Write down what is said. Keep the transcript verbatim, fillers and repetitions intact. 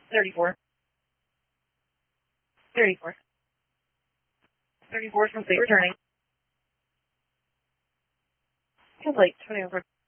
thirty-four. thirty-four. thirty-four is complete. Returning. Complete. twenty over.